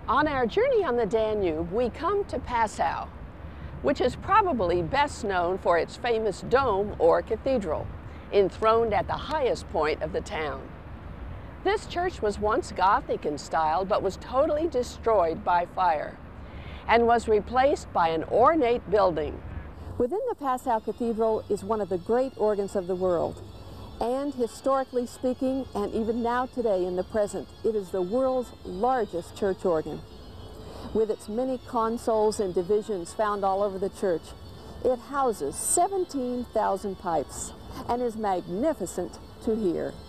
On our journey on the Danube, we come to Passau, which is probably best known for its famous dome or cathedral, enthroned at the highest point of the town. This church was once Gothic in style, but was totally destroyed by fire and was replaced by an ornate building. Within the Passau Cathedral is one of the great organs of the world. And historically speaking, and even now today in the present, it is the world's largest church organ. With its many consoles and divisions found all over the church, it houses 17,000 pipes and is magnificent to hear.